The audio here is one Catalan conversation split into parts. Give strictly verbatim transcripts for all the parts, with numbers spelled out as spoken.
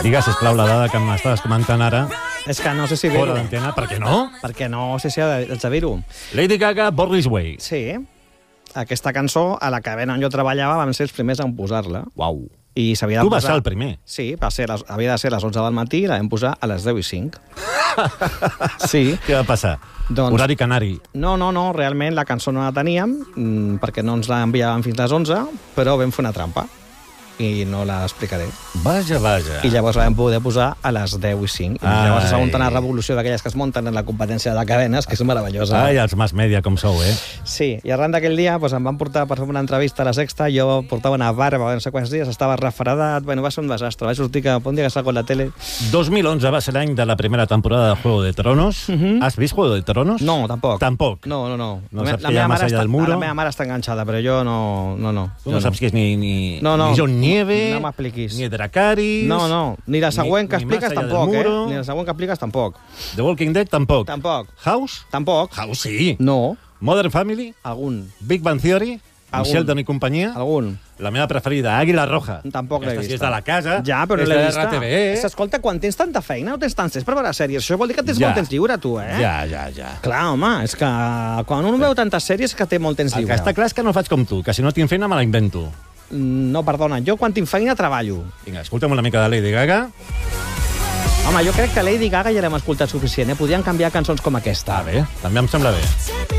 Digues, sisplau, la dada que m'estaves comentant ara. És que no sé si Fora dir-ho. d'antena, per què no? Perquè no sé si haig de dir-ho. Lady Gaga, Born This Way. Sí. Aquesta cançó, a la cadena on jo treballava, vam ser els primers en posar-la. Uau. I s'havia de Tu vas posar... ser el primer. Sí, va ser les... havia de ser a les onze del matí i la vam posar a les deu i cinc. Sí. Què va passar? Doncs... Horari canari. No, no, no, realment la cançó no la teníem, mmm, perquè no ens la enviaven fins a les onze, però vam fer una trampa. I no l'explicaré. Vaja, vaja. I llavors la vam poder posar a les deu i cinc. I Ai. llavors es va muntar una revolució d'aquelles que es munten en la competència de cadenes, que és meravellosa. Ai, els mass media, com sou, eh? Sí, i arran d'aquell dia doncs, em van portar per fer una entrevista a la Sexta, jo portava una barba, no sé quants dies, estava refredat, bueno, va ser un desastre. Vaig sortir que un dia que salgo a la tele... dos mil onze va ser l'any de la primera temporada de Juego de Tronos. Mhm. Has vist Juego de Tronos? No, tampoc. Tampoc? No, no, no. No La me- saps la que hi ha meva Más mare allá està- del muro? La meva mare està enganxada, però jo no... no, no. Tu Jo no saps qui és ni, ni, No, no. ni John Nieve, No m'expliquis. ni Dracarys... No, no. Ni la següent que ni expliques Más allá del tampoc, eh? muro. Ni la següent que expliques tampoc. The Walking Dead, tampoc. Tampoc. House? Tampoc. House, sí. No. Modern Family? Algun. Big Bang Theory? Amb Algun. Sheldon i companyia? Algun. La meva preferida, Àguila Roja. Tampoc l'he Aquesta sí vista. és de la casa. Ja, però és no l'he de vista. R T V E. Escolta, quan tens tanta feina, no tens tants temps per veure sèries. Això vol dir que tens Ja. molt temps lliure, tu, eh? Ja, ja, ja. Clar, home, és que quan un veu tantes sèries és que té molt temps El lliure. que està clar és que no faig com tu, que si no tinc feina me la invento. No, perdona, jo quan tinc feina treballo. Vinga, escolta'm una mica de Lady Gaga. Home, jo crec que Lady Gaga ja l'hem escoltat suficient, eh? Podien canviar cançons com aquesta. Ah, bé, també em sembla bé.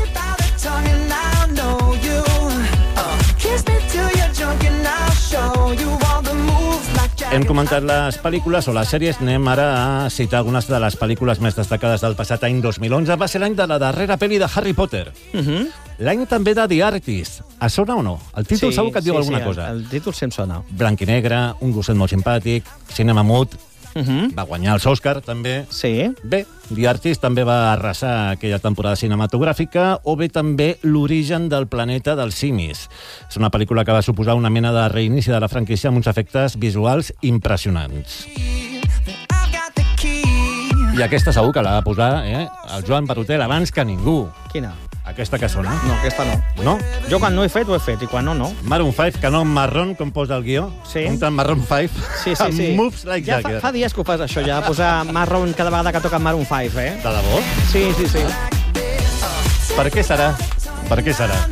Hem comentat les pel·lícules o les sèries, anem ara a citar algunes de les pel·lícules més destacades del passat any dos mil onze. Va ser l'any de la darrera pel·li de Harry Potter. Uh -huh. L'any també de The Artist. A sona o no? El títol Sí, segur que et diu sí, alguna sí, cosa. El, el títol sí em sona. Blanc i negre, un gosset molt simpàtic, cinema mut, Uh -huh. va guanyar els Òscar, també. Sí. Bé, The Artist també va arrasar aquella temporada cinematogràfica, o bé també L'origen del planeta dels simis. És una pel·lícula que va suposar una mena de reinici de la franquícia amb uns efectes visuals impressionants. I aquesta segur que la va posar eh, el Joan Barotel abans que ningú. Quina? Aquesta que sona. No, aquesta no. No? Jo quan no he fet, ho he fet, i quan no, no. Maroon cinc, que no marrón, com posa el guió. Sí. Un tant Maroon cinc. Sí, sí, sí. Moves like ja Jagger. fa, fa dies que ho fas, això, ja, posar Marron cada vegada que toca Maroon cinc, eh? De debò? Sí, sí, sí. Per què serà? Per què serà?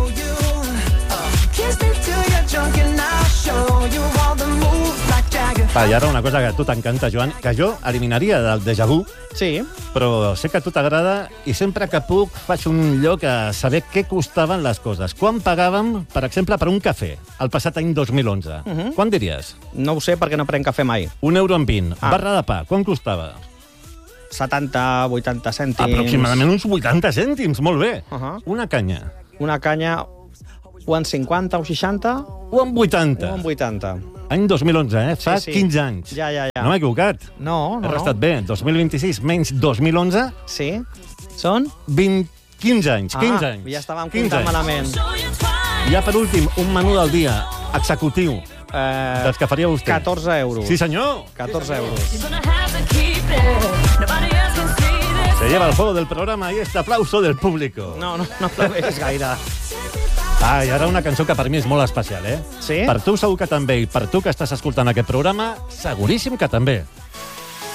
Va, i ara una cosa que a tu t'encanta, Joan, que jo eliminaria del déjà vu, Sí. però sé que a tu t'agrada i sempre que puc faig un lloc a saber què costaven les coses. Quan pagàvem, per exemple, per un cafè, el passat any dos mil onze? Uh -huh. Quan diries? No ho sé perquè no prenc cafè mai. Un euro en vint. Ah. Barra de pa, quan costava? setanta, vuitanta cèntims. Aproximadament uns vuitanta cèntims, molt bé. Uh -huh. Una canya. Una canya, o en cinquanta o seixanta, O en vuitanta. o en vuitanta. Any dos mil onze, eh? Fa Sí, sí. quinze anys. Ja, ja, ja. No m'he equivocat. No, no, He no. restat bé. dos mil vint-i-sis menys dos mil onze, Sí? Són? vint, quinze anys. quinze ah, anys. ja estàvem quinze comptant anys. malament. I ja per últim, un menú del dia executiu Eh, dels que faria vostè. catorze euros. Sí, senyor. catorze euros. Se lleva el juego del programa y este aplauso del público. No, no, no aplaudeix gaire. Ah, i ara una cançó que per mi és molt especial, eh? Sí? Per tu segur que també, i per tu que estàs escoltant aquest programa, seguríssim que també.